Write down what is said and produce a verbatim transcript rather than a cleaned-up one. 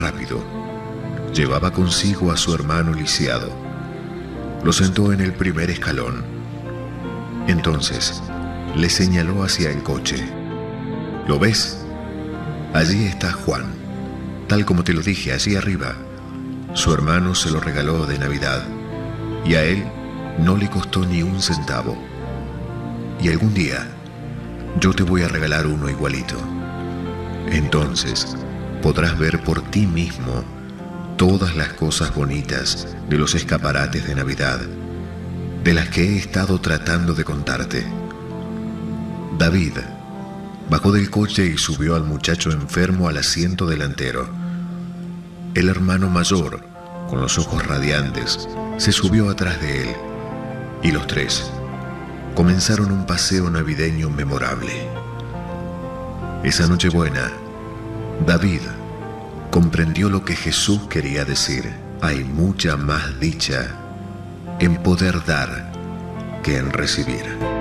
rápido. Llevaba consigo a su hermano lisiado. Lo sentó en el primer escalón. Entonces le señaló hacia el coche. ¿Lo ves? Allí está Juan, tal como te lo dije, allí arriba. Su hermano se lo regaló de Navidad y a él no le costó ni un centavo. Y algún día yo te voy a regalar uno igualito. Entonces podrás ver por ti mismo todas las cosas bonitas de los escaparates de Navidad, de las que he estado tratando de contarte. David bajó del coche y subió al muchacho enfermo al asiento delantero. El hermano mayor, con los ojos radiantes, se subió atrás de él, y los tres comenzaron un paseo navideño memorable. Esa Nochebuena, David comprendió lo que Jesús quería decir. Hay mucha más dicha en poder dar que en recibir.